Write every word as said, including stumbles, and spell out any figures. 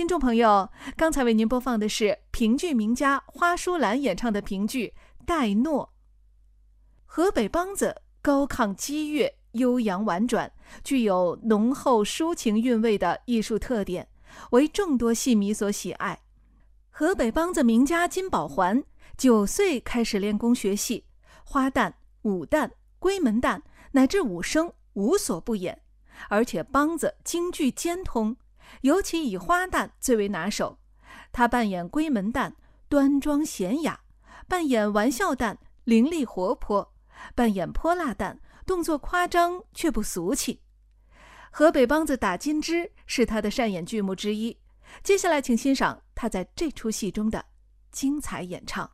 听众朋友，刚才为您播放的是评剧名家花淑兰演唱的评剧《戴诺》。河北梆子高亢激越，悠扬婉转，具有浓厚抒情韵味的艺术特点，为众多戏迷所喜爱。河北梆子名家金宝环九岁开始练功学戏，花旦、武旦、闺门旦乃至武生无所不演，而且梆子京剧兼通，尤其以花旦最为拿手。他扮演闺门旦端庄娴雅，扮演玩笑旦伶俐活泼，扮演泼辣旦动作夸张却不俗气。河北梆子打金枝是他的擅演剧目之一，接下来请欣赏他在这出戏中的精彩演唱。